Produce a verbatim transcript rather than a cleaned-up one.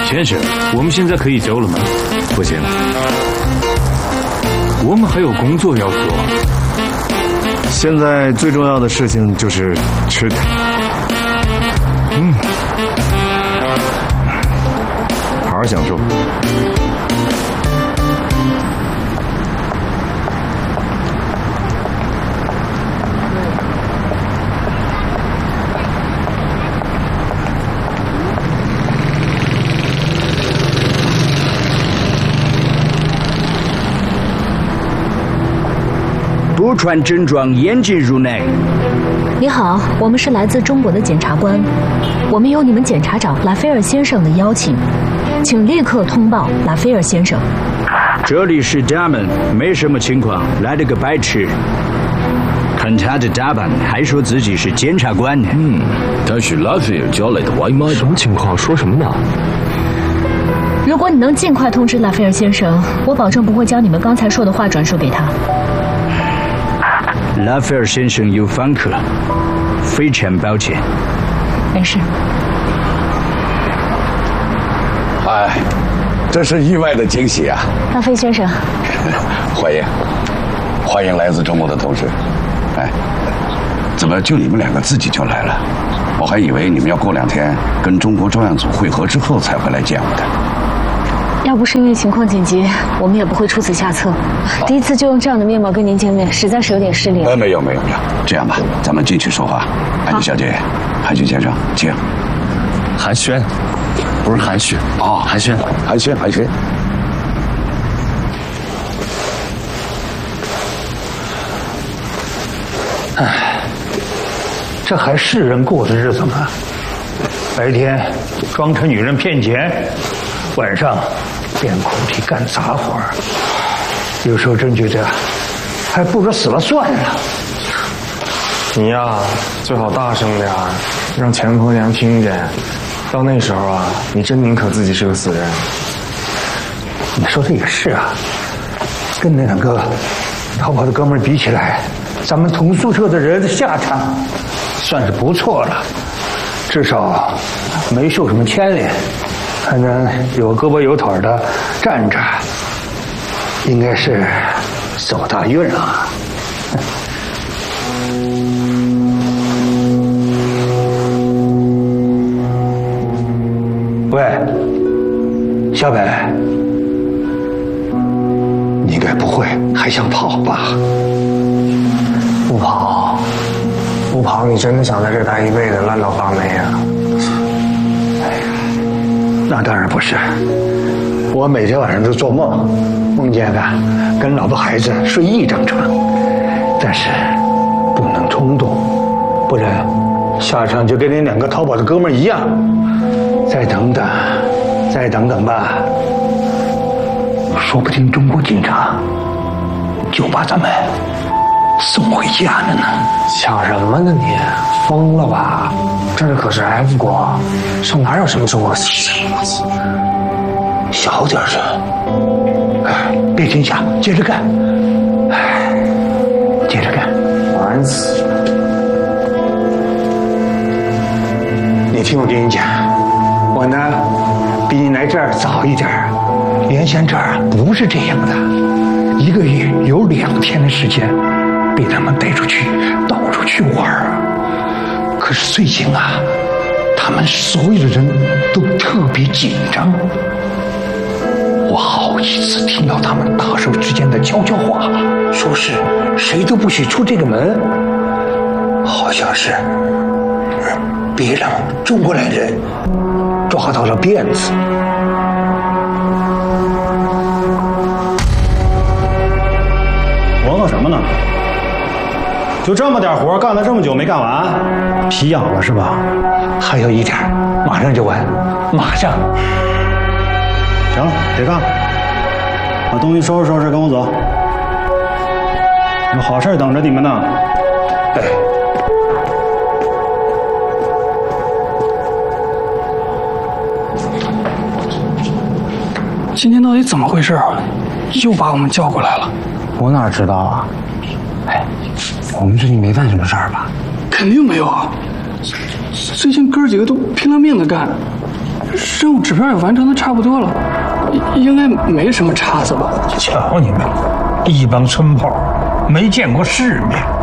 先生，我们现在可以走了吗？ 不行， 我们还有工作要做。 现在最重要的事情就是吃它。嗯，好好享受。 不穿正装严禁入内。 你好，我们是来自中国的检察官，我们有你们检察长拉斐尔先生的邀请，请立刻通报拉斐尔先生。 这里是他们，没什么情况，来了个白痴。看他的打扮，还说自己是检察官呢。 嗯，他是拉斐尔叫来的外卖。 什么情况？说什么呢？ 如果你能尽快通知拉斐尔先生，我保证不会将你们刚才说的话转述给他。 拉斐尔先生有访客，非常抱歉。 没事。 哎，这是意外的惊喜啊！ 拉斐先生， 欢迎，欢迎来自中国的同事。哎，怎么就你们两个自己就来了？我还以为你们要过两天跟中国专案组会合之后才会来见我的。 要不是因为情况紧急，我们也不会出此下策。第一次就用这样的面貌跟您见面，实在是有点失礼。 呃，没有没有没有，这样吧，咱们进去说话。安妮小姐，韩迅先生，请。 寒暄，不是韩雪哦， 寒暄， 寒暄，寒暄。 唉，这还是人过的日子吗？白天装成女人骗钱，晚上变苦力干杂活，有时候真觉得还不如死了算了。 你呀，最好大声点儿，让钱婆娘听见。到那时候啊，你真宁可自己是个死人。 你说的也是啊，跟那两个逃跑的哥们儿比起来，咱们同宿舍的人的下场算是不错了，至少没受什么牵连，还能有胳膊有腿的站着，应该是走大运啊。喂，小北，你应该不会还想跑吧？ 不跑，不跑，你真的想在这待一辈子烂到发霉啊？ 那当然不是，我每天晚上都做梦，梦见的跟老婆孩子睡一张床，但是不能冲动，不然下场就跟那两个逃跑的哥们儿一样。再等等，再等等吧，说不定中国警察就把咱们送回家了呢。 想什么呢你？疯了吧？这可是 F 国，上哪有什么中国？ 小点声，哎，别停下，接着干，哎，接着干， 烦死！ 你听我跟你讲，我呢比你来这儿早一点，原先这儿不是这样的，一个月有两天的时间被他们带出去，到处去玩。可是最近啊，他们所有的人都特别紧张。我好几次听到他们大手之间的悄悄话，说是谁都不许出这个门，好像是别让中国来人抓到了辫子。 磨蹭什么呢？就这么点活，干了这么久没干完，皮痒了是吧？ 还有一点，马上就完，马上。 行了，别干了，把东西收拾收拾，跟我走。有好事等着你们呢。 哎。 今天到底怎么回事啊？又把我们叫过来了。我哪知道啊？哎，我们最近没干什么事儿吧？肯定没有啊！最近哥几个都拼了命的干， 任务指标也完成的差不多了，应该没什么差错吧？ 瞧你们，一帮村炮，没见过世面。